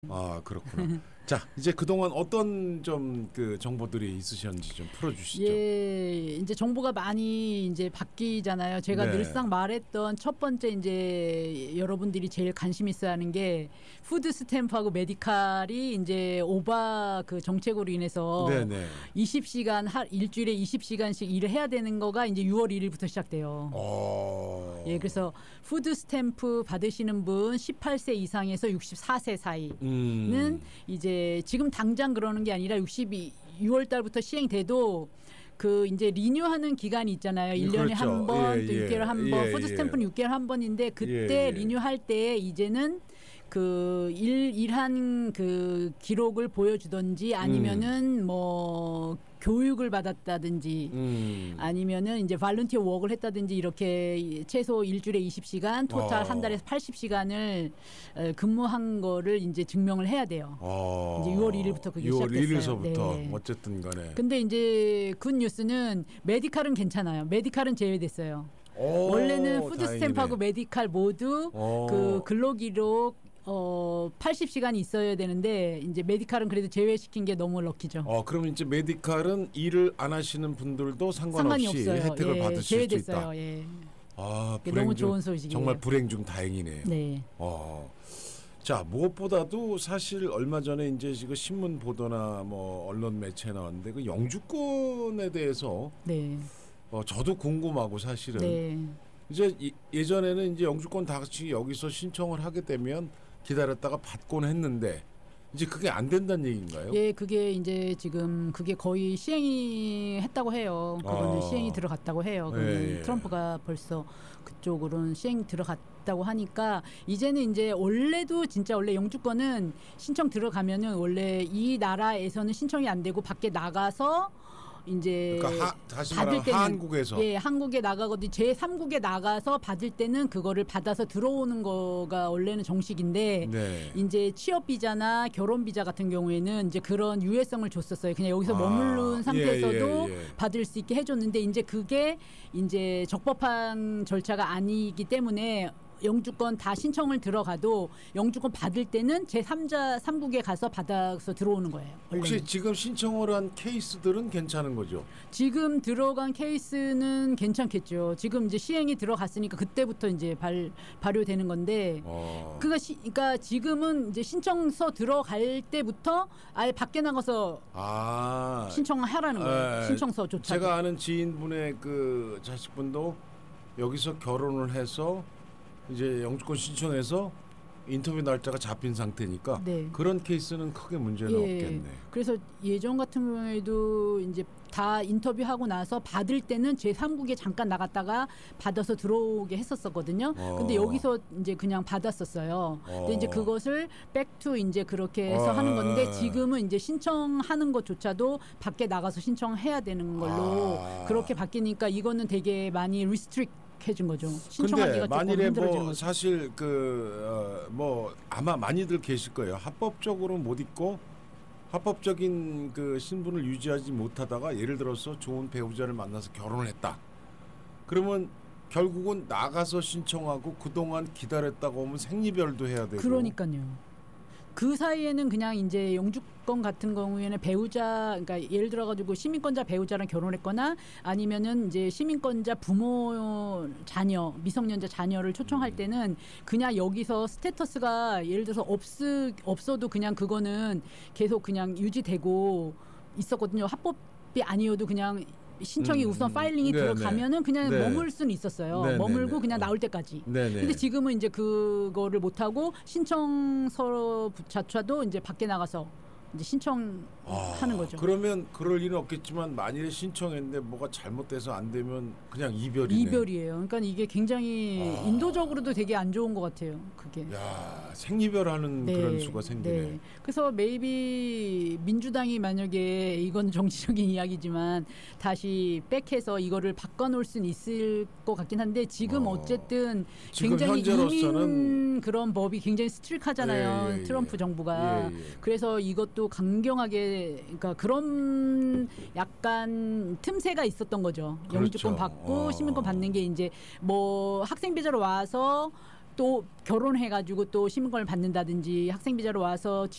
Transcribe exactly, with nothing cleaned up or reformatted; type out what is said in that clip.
아 그렇구나. 자 이제 그동안 어떤 좀 그 정보들이 있으셨는지 좀 풀어주시죠. 예, 이제 정보가 많이 이제 바뀌잖아요. 제가 네. 늘상 말했던 첫 번째 이제 여러분들이 제일 관심 있어하는 게 푸드 스탬프하고 메디칼이 이제 오바 그 정책으로 인해서 네네. 이십 시간 하, 일주일에 이십 시간씩 일을 해야 되는 거가 이제 유월 일일부터 시작돼요. 어... 예, 그래서 푸드 스탬프 받으시는 분 십팔 세 이상에서 육십사 세 사이는 음. 이제 지금 당장 그러는 게 아니라 육십이 유월 달부터 시행돼도 그 이제 리뉴하는 기간이 있잖아요. 일 년에 그렇죠. 한 번, 예, 또 육 개월 한 예, 번. 예, 푸드 스탬프는 예. 육 개월 한 번인데 그때 예, 예. 리뉴할 때 이제는 그 일, 일한 그 기록을 보여주든지 아니면은 음. 뭐 교육을 받았다든지 음. 아니면은 이제 발런티어 워크를 했다든지 이렇게 최소 일주일에 이십 시간 토탈 어. 한 달에서 팔십 시간을 근무한 거를 이제 증명을 해야 돼요. 어. 이제 유월 일일부터 그게 유월 시작됐어요. 일일서부터 네. 어쨌든 간에. 근데 이제 굿 뉴스는 메디칼은 괜찮아요. 메디칼은 제외됐어요. 오, 원래는 푸드 다행이네. 스탬프하고 메디칼 모두 오. 그 근로기록 어 팔십 시간이 있어야 되는데 이제 메디칼은 그래도 제외시킨 게 너무 럭키죠. 어 그럼 이제 메디칼은 일을 안 하시는 분들도 상관이 상관없이 없어요. 혜택을 예, 받으실 제외됐어요. 수 있다. 예. 아 너무 불행 중 좋은 소식이에요. 정말 불행 중 다행이네요. 네. 어. 자 무엇보다도 사실 얼마 전에 이제 지금 신문 보도나 뭐 언론 매체에 나왔는데 그 영주권에 대해서 네. 어 저도 궁금하고 사실은 네. 이제 이, 예전에는 이제 영주권 다 같이 여기서 신청을 하게 되면 기다렸다가 받곤 했는데 이제 그게 안 된다는 얘기인가요? 예, 그게 이제 지금 그게 거의 시행이 했다고 해요. 그거는 아. 시행이 들어갔다고 해요. 그거는 예, 예. 트럼프가 벌써 그쪽으로는 시행 들어갔다고 하니까 이제는 이제 원래도 진짜 원래 영주권은 신청 들어가면은 원래 이 나라에서는 신청이 안 되고 밖에 나가서 이제 그러니까 하, 다시 받을 말하면 때는 한국에서 예 한국에 나가거든 제삼국에 나가서 받을 때는 그거를 받아서 들어오는 거가 원래는 정식인데 네. 이제 취업 비자나 결혼 비자 같은 경우에는 이제 그런 유예성을 줬었어요. 그냥 여기서 아, 머무른 상태에서도 예, 예, 예. 받을 수 있게 해줬는데 이제 그게 이제 적법한 절차가 아니기 때문에. 영주권 다 신청을 들어가도 영주권 받을 때는 제삼자 삼국에 가서 받아서 들어오는 거예요. 원래는. 혹시 지금 신청을 한 케이스들은 괜찮은 거죠? 지금 들어간 케이스는 괜찮겠죠. 지금 이제 시행이 들어갔으니까 그때부터 이제 발 발효되는 건데. 어. 그가 시, 그러니까 지금은 이제 신청서 들어갈 때부터 아예 밖에 나가서 아. 신청하라는 거예요. 에, 신청서조차. 제가 아는 지인분의 그 자식분도 여기서 결혼을 해서 이제 영주권 신청해서 인터뷰 날짜가 잡힌 상태니까 네. 그런 케이스는 크게 문제는 예. 없겠네. 그래서 예전 같은 경우에도 이제 다 인터뷰하고 나서 받을 때는 제삼국에 잠깐 나갔다가 받아서 들어오게 했었었거든요. 어. 근데 여기서 이제 그냥 받았었어요. 어. 근데 이제 그것을 백투 이제 그렇게 해서 어. 하는 건데 지금은 이제 신청하는 것조차도 밖에 나가서 신청해야 되는 걸로 아. 그렇게 바뀌니까 이거는 되게 많이 리스트릭 해준 거죠. 신청하기가 근데 조금 만일에 힘들어진 뭐 거죠. 사실 그 뭐 아마 많이들 계실 거예요. 합법적으로 못 있고 합법적인 그 신분을 유지하지 못하다가 예를 들어서 좋은 배우자를 만나서 결혼을 했다. 그러면 결국은 나가서 신청하고 그동안 기다렸다가 오면 생리별도 해야 되고. 그러니까요. 그 사이에는 그냥 이제 영주권 같은 경우에는 배우자, 그러니까 예를 들어가지고 시민권자 배우자랑 결혼했거나 아니면은 이제 시민권자 부모 자녀, 미성년자 자녀를 초청할 때는 그냥 여기서 스테터스가 예를 들어서 없으, 없어도 그냥 그거는 계속 그냥 유지되고 있었거든요. 합법이 아니어도 그냥 신청이 음, 우선 파일링이 네네. 들어가면은 그냥 네. 머물 수는 있었어요. 네네네. 머물고 그냥 나올 때까지. 네네. 근데 지금은 이제 그거를 못 하고 신청서 자체도 이제 밖에 나가서 이제 신청하는 아, 거죠. 그러면 그럴 일은 없겠지만 만일에 신청했는데 뭐가 잘못돼서 안 되면 그냥 이별이네. 이별이에요. 그러니까 이게 굉장히 아. 인도적으로도 되게 안 좋은 것 같아요. 그게. 야 생이별하는 그런 수가 생기네. 네. 그래서 메이비 민주당이 만약에 이건 정치적인 이야기지만 다시 백해서 이거를 바꿔놓을 수는 있을 것 같긴 한데 지금 어. 어쨌든 지금 굉장히 현재로서는 이민 그런 법이 굉장히 스트릭하잖아요. 예, 예, 예. 트럼프 정부가. 예, 예. 그래서 이것도 강경하게 그러니까 그런 약간 틈새가 있었던 거죠. 그렇죠. 영주권 받고 어. 시민권 받는 게 이제 뭐 학생 비자로 와서 또 결혼해가지고 또 시민권을 받는다든지 학생 비자로 와서